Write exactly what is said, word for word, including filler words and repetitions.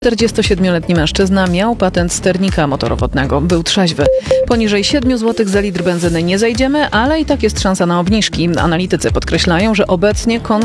czterdziestosiedmioletni mężczyzna miał patent sternika motorowodnego. Był trzeźwy. Poniżej siedmiu złotych za litr benzyny nie zejdziemy, ale i tak jest szansa na obniżki. Analitycy podkreślają, że obecnie